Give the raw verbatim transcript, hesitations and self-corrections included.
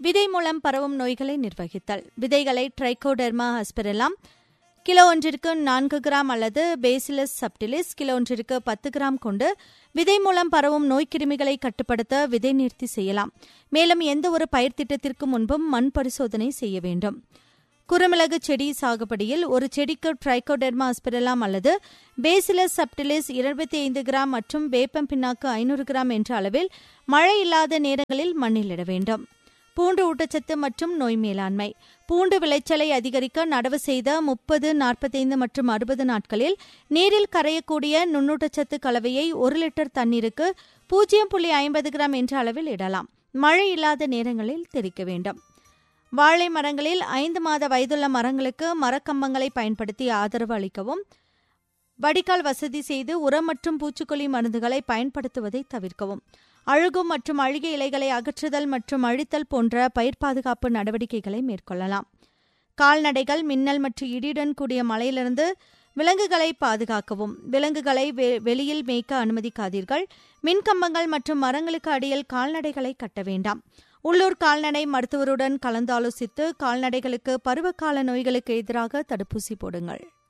விதை மூலம் பரவும் நோய்களை நிர்வகித்தல். விதைகளை ட்ரைகோடெர்மா அஸ்பெரில்லம் கிலோ ஒன்றிற்கு நான்கு கிராம் அல்லது பேசிலஸ் சப்டிலிஸ் கிலோ ஒன்றிற்கு பத்து கிராம் கொண்டு விதை மூலம் பரவும் நோய்க்கிருமிகளை கட்டுப்படுத்த விதை நிறுத்தி செய்யலாம். மேலும் எந்த ஒரு பயிர் திட்டத்திற்கு முன்பும் மண் பரிசோதனை செய்ய வேண்டும். குறுமிளகு செடி சாகுபடியில் ஒரு செடிக்கு ட்ரைகோடெர்மா அஸ்பெரில்லம் அல்லது பேசிலஸ் சப்டிலிஸ் இருபத்தி ஐந்து கிராம் மற்றும் வேப்பம் பின்னாக்கு ஐநூறு கிராம் என்ற அளவில் மழை இல்லாத நேரங்களில் மண்ணில் இட வேண்டும். பூண்டு ஊட்டச்சத்து மற்றும் நோய் மேலாண்மை. பூண்டு விளைச்சலை அதிகரிக்க நடவு செய்த முப்பது நாற்பத்தைந்து மற்றும் அறுபது நாட்களில் நீரில் கரையக்கூடிய நுண்ணூட்டச்சத்து கலவையை ஒரு லிட்டர் தண்ணீருக்கு பூஜ்ஜியம் புள்ளி ஐம்பது கிராம் என்ற அளவில் இடலாம். மழை இல்லாத நேரங்களில் தெளிக்க வேண்டும். வாழை மரங்களில் ஐந்து மாத வயதுள்ள மரங்களுக்கு மரக்கம்பங்களை பயன்படுத்தி ஆதரவு அளிக்கவும். வடிகால் வசதி செய்து உரம் மற்றும் பூச்சிக்கொல்லி மருந்துகளை பயன்படுத்துவதை தவிர்க்கவும். அழுகும் மற்றும் அழுகிய இலைகளை அகற்றுதல் மற்றும் அழித்தல் போன்ற பயிர் பாதுகாப்பு நடவடிக்கைகளை மேற்கொள்ளலாம். கால்நடைகள் மின்னல் மற்றும் இடியுடன் கூடிய மழையிலிருந்து விலங்குகளை பாதுகாக்கவும். விலங்குகளை வெளியில் மேய்க்க அனுமதிக்காதீர்கள். மின்கம்பங்கள் மற்றும் மரங்களுக்கு அடியில் கால்நடைகளை கட்ட வேண்டாம். உள்ளூர் கால்நடை மருத்துவருடன் கலந்தாலோசித்து கால்நடைகளுக்கு பருவகால நோய்களுக்கு எதிராக தடுப்பூசி போடுங்கள்.